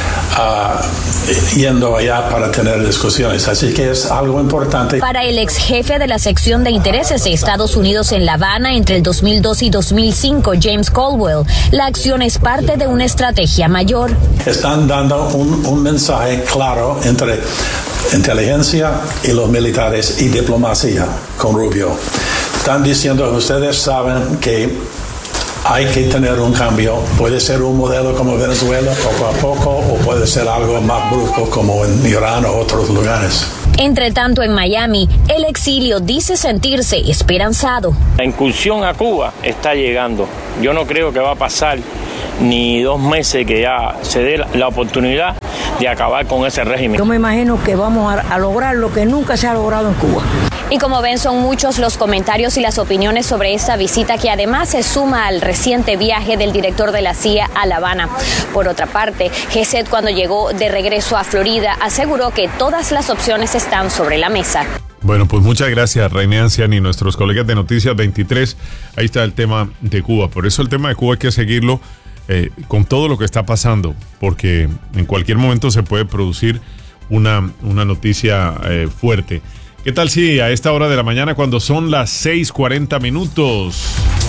[SPEAKER 4] uh, yendo allá para tener discusiones, así que es algo importante.
[SPEAKER 2] Para el ex jefe de la sección de intereses de Estados Unidos en La Habana entre el dos mil dos y dos mil cinco, James Caldwell, la acción es parte de una estrategia mayor.
[SPEAKER 4] Están dando un, un mensaje claro entre inteligencia y los militares y diplomacia con Rubio. Están diciendo, ustedes saben que hay que tener un cambio. Puede ser un modelo como Venezuela, poco a poco, o puede ser algo más brusco como en Irán o otros lugares.
[SPEAKER 2] Entre tanto, en Miami, el exilio dice sentirse esperanzado.
[SPEAKER 5] La incursión a Cuba está llegando. Yo no creo que va a pasar ni dos meses que ya se dé la, la oportunidad de acabar con ese régimen.
[SPEAKER 7] Yo me imagino que vamos a, a lograr lo que nunca se ha logrado en Cuba.
[SPEAKER 2] Y como ven, son muchos los comentarios y las opiniones sobre esta visita, que además se suma al reciente viaje del director de la C I A a La Habana. Por otra parte, Hegseth, cuando llegó de regreso a Florida, aseguró que todas las opciones están sobre la mesa.
[SPEAKER 1] Bueno, pues muchas gracias, Rainé Anciani y nuestros colegas de Noticias veintitrés. Ahí está el tema de Cuba. Por eso el tema de Cuba hay que seguirlo eh, con todo lo que está pasando, porque en cualquier momento se puede producir una, una noticia eh, fuerte. ¿Qué tal si a esta hora de la mañana, cuando son las seis cuarenta minutos?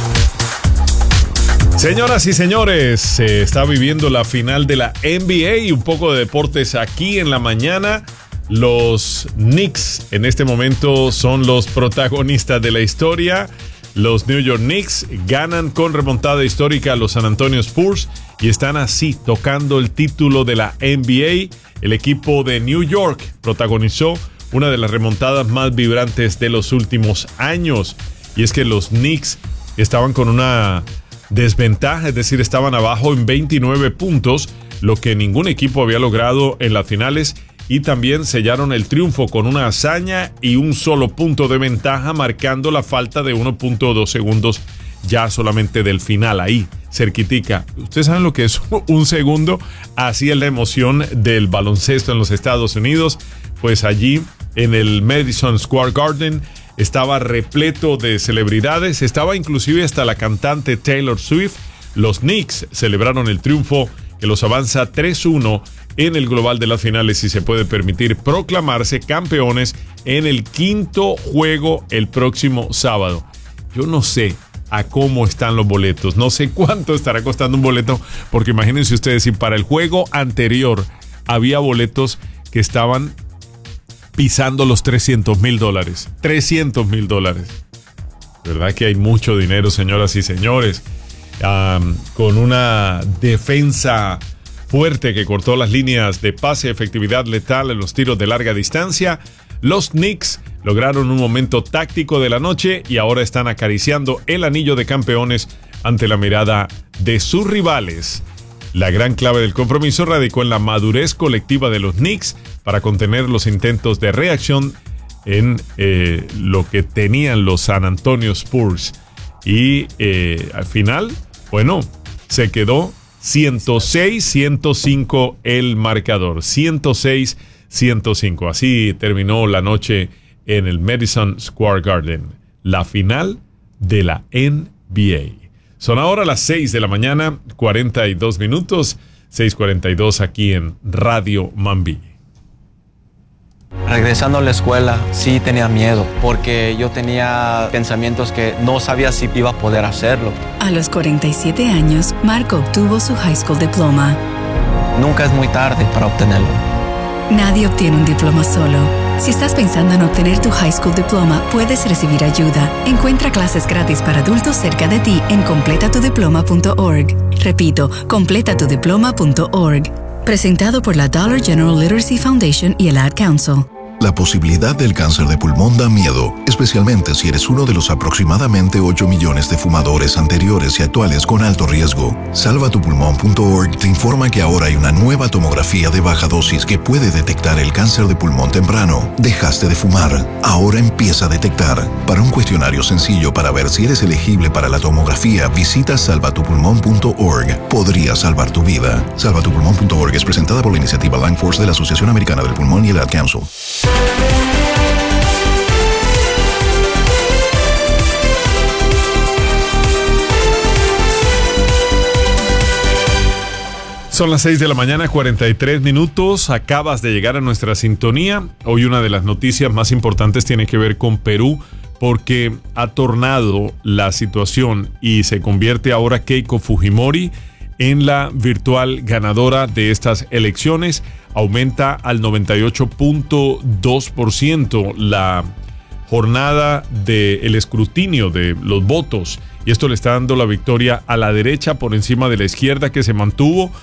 [SPEAKER 1] Señoras y señores, se está viviendo la final de la N B A y un poco de deportes aquí en la mañana. Los Knicks en este momento son los protagonistas de la historia. Los New York Knicks ganan con remontada histórica a los San Antonio Spurs y están así tocando el título de la N B A. El equipo de New York protagonizó una de las remontadas más vibrantes de los últimos años. Y es que los Knicks estaban con una desventaja, es decir, estaban abajo en veintinueve puntos, lo que ningún equipo había logrado en las finales, y también sellaron el triunfo con una hazaña y un solo punto de ventaja, marcando la falta de uno punto dos segundos ya solamente del final, ahí, cerquitica. ¿Ustedes saben lo que es un segundo? Así es la emoción del baloncesto en los Estados Unidos. Pues allí en el Madison Square Garden estaba repleto de celebridades, estaba inclusive hasta la cantante Taylor Swift. Los Knicks celebraron el triunfo que los avanza tres uno en el global de las finales y se puede permitir proclamarse campeones en el quinto juego el próximo sábado. Yo no sé a cómo están los boletos, no sé cuánto estará costando un boleto, porque imagínense ustedes, si para el juego anterior había boletos que estaban pisando los trescientos mil dólares. trescientos mil dólares. ¿Verdad que hay mucho dinero, señoras y señores? Um, con una defensa fuerte que cortó las líneas de pase, efectividad letal en los tiros de larga distancia. Los Knicks lograron un momento táctico de la noche y ahora están acariciando el anillo de campeones ante la mirada de sus rivales. La gran clave del compromiso radicó en la madurez colectiva de los Knicks para contener los intentos de reacción en eh, lo que tenían los San Antonio Spurs. Y eh, al final, bueno, se quedó ciento seis a ciento cinco el marcador. ciento seis a ciento cinco. Así terminó la noche en el Madison Square Garden. La final de la N B A. Son ahora las seis de la mañana, cuarenta y dos minutos. seis cuarenta y dos aquí en Radio Mambí.
[SPEAKER 6] Regresando a la escuela, sí tenía miedo, porque yo tenía pensamientos que no sabía si iba a poder hacerlo.
[SPEAKER 8] A los cuarenta y siete años, Marco obtuvo su high school diploma.
[SPEAKER 6] Nunca es muy tarde para obtenerlo.
[SPEAKER 8] Nadie obtiene un diploma solo. Si estás pensando en obtener tu high school diploma, puedes recibir ayuda. Encuentra clases gratis para adultos cerca de ti en completa tu diploma punto org. Repito, completa tu diploma punto org. Presentado por la Dollar General Literacy Foundation y el Ad Council.
[SPEAKER 9] La posibilidad del cáncer de pulmón da miedo, especialmente si eres uno de los aproximadamente ocho millones de fumadores anteriores y actuales con alto riesgo. salva tu pulmón punto org te informa que ahora hay una nueva tomografía de baja dosis que puede detectar el cáncer de pulmón temprano. Dejaste de fumar, ahora empieza a detectar. Para un cuestionario sencillo para ver si eres elegible para la tomografía, visita salva tu pulmón punto org. Podría salvar tu vida. salva tu pulmón punto org es presentada por la iniciativa Lung Force de la Asociación Americana del Pulmón y el Ad Council.
[SPEAKER 1] Son las seis de la mañana, cuarenta y tres minutos. Acabas de llegar a nuestra sintonía. Hoy una de las noticias más importantes tiene que ver con Perú, porque ha tornado la situación y se convierte ahora Keiko Fujimori en la virtual ganadora de estas elecciones. Aumenta al noventa y ocho punto dos por ciento la jornada del escrutinio de los votos. Y esto le está dando la victoria a la derecha por encima de la izquierda, que se mantuvo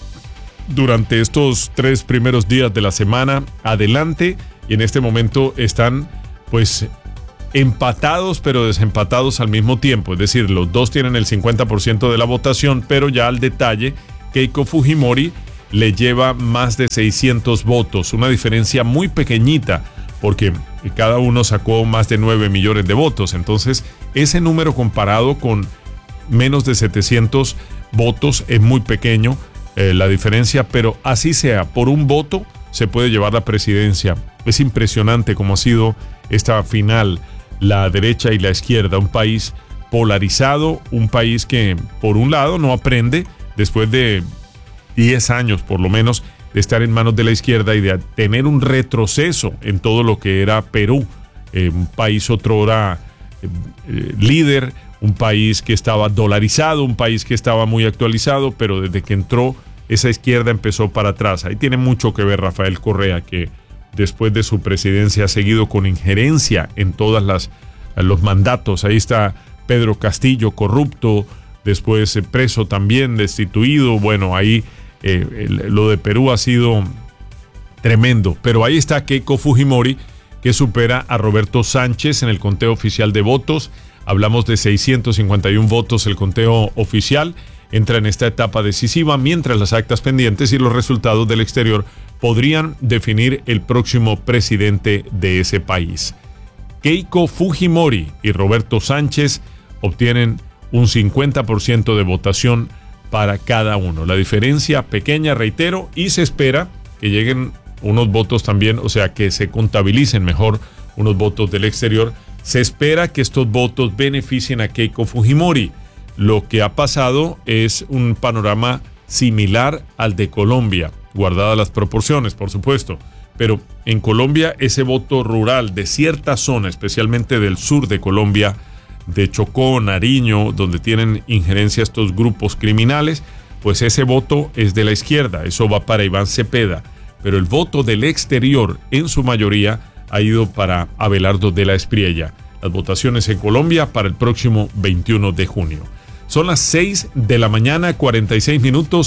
[SPEAKER 1] durante estos tres primeros días de la semana adelante. Y en este momento están pues empatados, pero desempatados al mismo tiempo. Es decir, los dos tienen el cincuenta por ciento de la votación, pero ya al detalle, Keiko Fujimori le lleva más de seiscientos votos, una diferencia muy pequeñita, porque cada uno sacó más de nueve millones de votos. Entonces, ese número comparado con menos de setecientos votos es muy pequeño, eh, la diferencia, pero así sea, por un voto se puede llevar la presidencia. Es impresionante cómo ha sido esta final, la derecha y la izquierda, un país polarizado, un país que por un lado no aprende después de diez años por lo menos de estar en manos de la izquierda y de tener un retroceso en todo lo que era Perú, eh, un país otrora eh, eh, líder, un país que estaba dolarizado, un país que estaba muy actualizado, pero desde que entró esa izquierda empezó para atrás. Ahí tiene mucho que ver Rafael Correa, que después de su presidencia ha seguido con injerencia en todas las los mandatos. Ahí está Pedro Castillo, corrupto, después eh, preso también, destituido. Bueno, ahí eh, el, lo de Perú ha sido tremendo. Pero ahí está Keiko Fujimori, que supera a Roberto Sánchez en el conteo oficial de votos. Hablamos de seiscientos cincuenta y uno votos el conteo oficial. Entra en esta etapa decisiva, mientras las actas pendientes y los resultados del exterior podrían definir el próximo presidente de ese país. Keiko Fujimori y Roberto Sánchez obtienen un cincuenta por ciento de votación para cada uno. La diferencia pequeña, reitero, y se espera que lleguen unos votos también, o sea, que se contabilicen mejor unos votos del exterior. Se espera que estos votos beneficien a Keiko Fujimori. Lo que ha pasado es un panorama similar al de Colombia, guardadas las proporciones, por supuesto. Pero en Colombia, ese voto rural de cierta zona, especialmente del sur de Colombia, de Chocó, Nariño, donde tienen injerencia estos grupos criminales, pues ese voto es de la izquierda, eso va para Iván Cepeda. Pero el voto del exterior, en su mayoría, ha ido para Abelardo de la Espriella. Las votaciones en Colombia para el próximo veintiuno de junio. Son las seis de la mañana, cuarenta y seis minutos,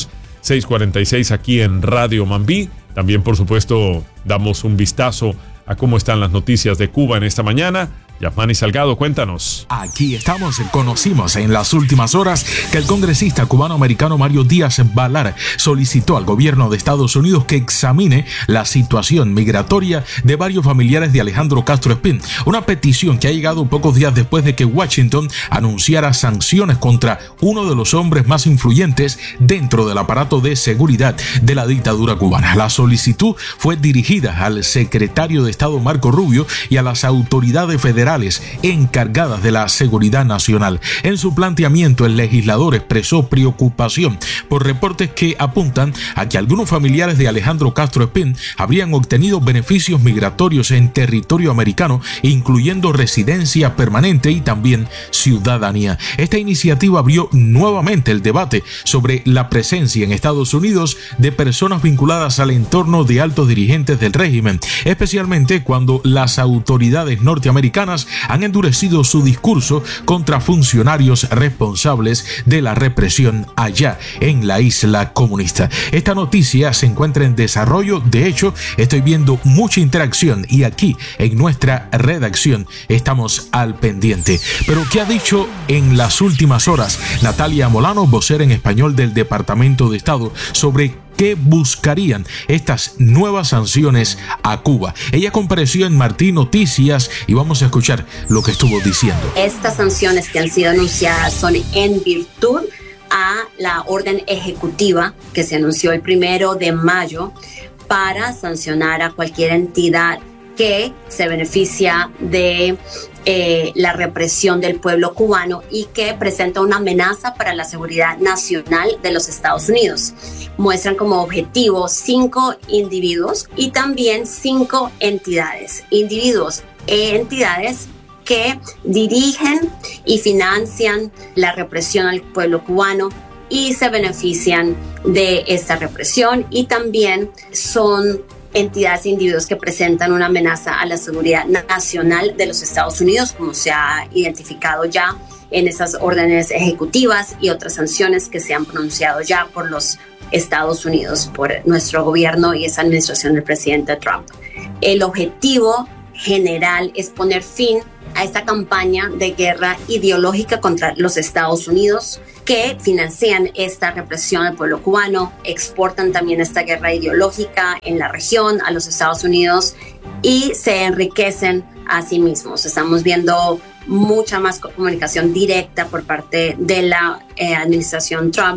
[SPEAKER 1] seis cuarenta y seis aquí en Radio Mambí. También, por supuesto, damos un vistazo a cómo están las noticias de Cuba en esta mañana. Yasmani Salgado, cuéntanos.
[SPEAKER 18] Aquí estamos. Conocimos en las últimas horas que el congresista cubano-americano Mario Díaz Balar solicitó al gobierno de Estados Unidos que examine la situación migratoria de varios familiares de Alejandro Castro Espín, una petición que ha llegado pocos días después de que Washington anunciara sanciones contra uno de los hombres más influyentes dentro del aparato de seguridad de la dictadura cubana. La solicitud fue dirigida al secretario de Estado Marco Rubio y a las autoridades federales encargadas de la seguridad nacional. En su planteamiento, el legislador expresó preocupación por reportes que apuntan a que algunos familiares de Alejandro Castro Espín habrían obtenido beneficios migratorios en territorio americano, incluyendo residencia permanente y también ciudadanía. Esta iniciativa abrió nuevamente el debate sobre la presencia en Estados Unidos de personas vinculadas al entorno de altos dirigentes del régimen, especialmente cuando las autoridades norteamericanas han endurecido su discurso contra funcionarios responsables de la represión allá en la isla comunista. Esta noticia se encuentra en desarrollo. De hecho, estoy viendo mucha interacción y aquí en nuestra redacción estamos al pendiente. Pero ¿qué ha dicho en las últimas horas Natalia Molano, vocera en español del Departamento de Estado, sobre qué buscarían estas nuevas sanciones a Cuba? Ella compareció en Martí Noticias y vamos a escuchar lo que estuvo diciendo.
[SPEAKER 10] Estas sanciones que han sido anunciadas son en virtud a la orden ejecutiva que se anunció el primero de mayo para sancionar a cualquier entidad que se beneficia de eh, la represión del pueblo cubano y que presenta una amenaza para la seguridad nacional de los Estados Unidos. Muestran como objetivo cinco individuos y también cinco entidades. Individuos e entidades que dirigen y financian la represión al pueblo cubano y se benefician de esta represión, y también son entidades e individuos que presentan una amenaza a la seguridad nacional de los Estados Unidos, como se ha identificado ya en esas órdenes ejecutivas y otras sanciones que se han pronunciado ya por los Estados Unidos, por nuestro gobierno y esa administración del presidente Trump. El objetivo general es poner fin a esta campaña de guerra ideológica contra los Estados Unidos, que financian esta represión al pueblo cubano, exportan también esta guerra ideológica en la región a los Estados Unidos y se enriquecen a sí mismos. Estamos viendo mucha más comunicación directa por parte de la eh, administración Trump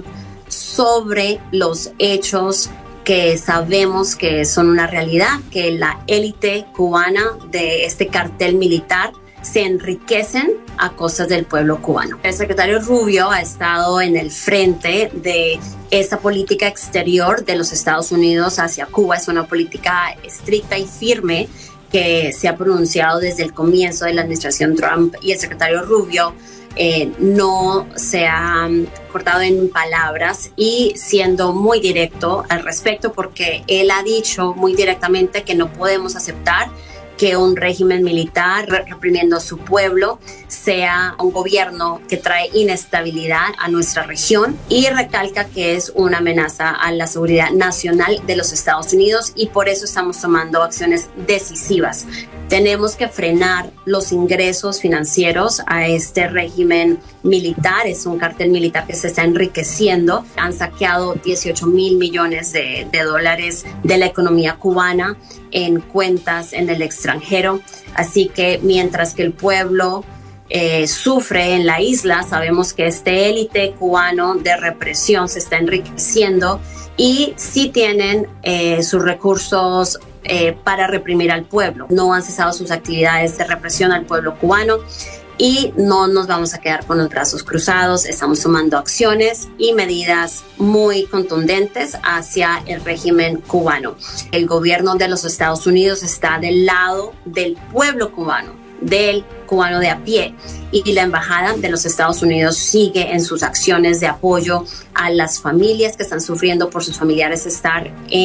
[SPEAKER 10] sobre los hechos que sabemos que son una realidad, que la élite cubana de este cartel militar se enriquecen a costas del pueblo cubano. El secretario Rubio ha estado en el frente de esa política exterior de los Estados Unidos hacia Cuba. Es una política estricta y firme que se ha pronunciado desde el comienzo de la administración Trump, y el secretario Rubio eh, no se ha cortado en palabras y siendo muy directo al respecto, porque él ha dicho muy directamente que no podemos aceptar que un régimen militar reprimiendo a su pueblo sea un gobierno que trae inestabilidad a nuestra región, y recalca que es una amenaza a la seguridad nacional de los Estados Unidos, y por eso estamos tomando acciones decisivas. Tenemos que frenar los ingresos financieros a este régimen militar. Es un cartel militar que se está enriqueciendo. Han saqueado dieciocho mil millones de, de dólares de la economía cubana en cuentas en el extranjero. Así que mientras que el pueblo eh, sufre en la isla, sabemos que este élite cubano de represión se está enriqueciendo y sí tienen eh, sus recursos Eh, para reprimir al pueblo. No han cesado sus actividades de represión al pueblo cubano y no nos vamos a quedar con los brazos cruzados. Estamos tomando acciones y medidas muy contundentes hacia el régimen cubano. El gobierno de los Estados Unidos está del lado del pueblo cubano, del cubano de a pie, y la embajada de los Estados Unidos sigue en sus acciones de apoyo a las familias que están sufriendo por sus familiares estar en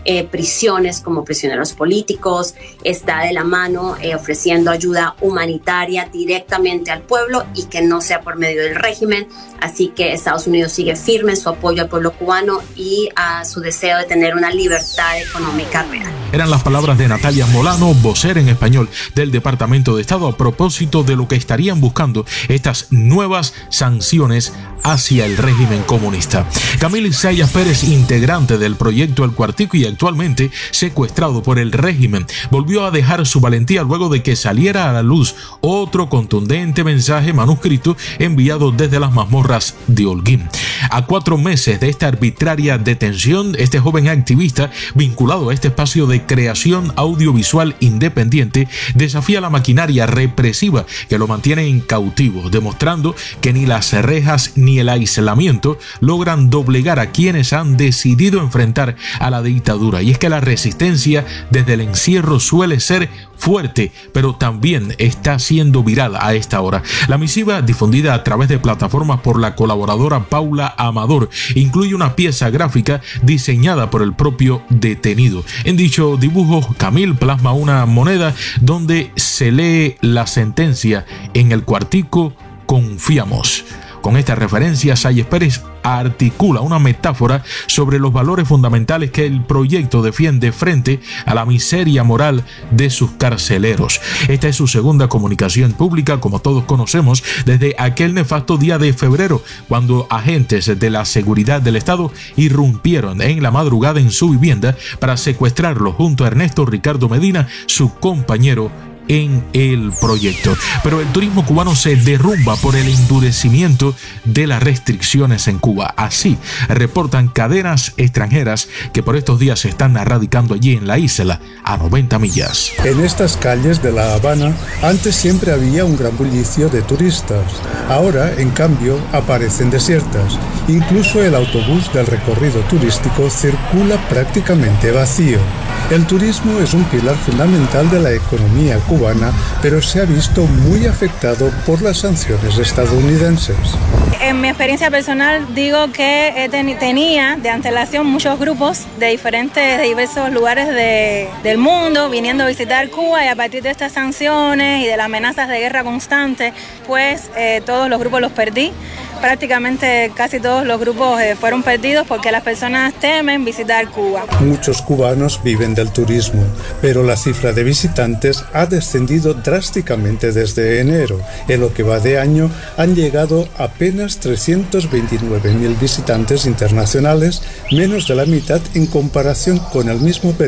[SPEAKER 10] eh, prisiones como prisioneros políticos, está de la mano eh, ofreciendo ayuda humanitaria directamente al pueblo y que no sea por medio del régimen. Así que Estados Unidos sigue firme en su apoyo al pueblo cubano y a su deseo de tener una libertad económica real.
[SPEAKER 18] Eran las palabras de Natalia Molano, vocera en español del Departamento de Estado, a propósito de lo que estarían buscando estas nuevas sanciones hacia el régimen comunista. Camilo Isaías Pérez, integrante del proyecto El Cuartico y actualmente secuestrado por el régimen, volvió a dejar su valentía luego de que saliera a la luz otro contundente mensaje manuscrito enviado desde las mazmorras de Holguín. A cuatro meses de esta arbitraria detención, este joven activista vinculado a este espacio de creación audiovisual independiente desafía la maquinaria represiva que lo mantiene en cautivo, demostrando que ni las rejas ni el aislamiento logran doblegar a quienes han decidido enfrentar a la dictadura. Y es que la resistencia desde el encierro suele ser fuerte, pero también está siendo viral a esta hora. La misiva, difundida a través de plataformas por la colaboradora Paula Amador, incluye una pieza gráfica diseñada por el propio detenido. En dicho dibujo, Camil plasma una moneda donde se lee la sentencia: en el Cuartico confiamos. Con esta referencia, Isaías Pérez articula una metáfora sobre los valores fundamentales que el proyecto defiende frente a la miseria moral de sus carceleros. Esta es su segunda comunicación pública, como todos conocemos, desde aquel nefasto día de febrero, cuando agentes de la seguridad del Estado irrumpieron en la madrugada en su vivienda para secuestrarlo junto a Ernesto Ricardo Medina, su compañero en el proyecto. Pero el turismo cubano se derrumba por el endurecimiento de las restricciones en Cuba. Así reportan cadenas extranjeras que por estos días se están radicando allí en la isla, a noventa millas.
[SPEAKER 12] En estas calles de La Habana antes siempre había un gran bullicio de turistas. Ahora, en cambio, aparecen desiertas. Incluso el autobús del recorrido turístico circula prácticamente vacío. El turismo es un pilar fundamental de la economía cubana, pero se ha visto muy afectado por las sanciones estadounidenses.
[SPEAKER 14] En mi experiencia personal digo que ten, tenía de antelación muchos grupos de diferentes, de diversos lugares de, del mundo viniendo a visitar Cuba, y a partir de estas sanciones y de las amenazas de guerra constante, pues eh, todos los grupos los perdí. Prácticamente casi todos los grupos eh, fueron perdidos porque las personas temen visitar Cuba.
[SPEAKER 12] Muchos cubanos viven del turismo, pero la cifra de visitantes ha descendido drásticamente desde enero. En lo que va de año han llegado apenas trescientos veintinueve mil visitantes internacionales, menos de la mitad en comparación con el mismo periodo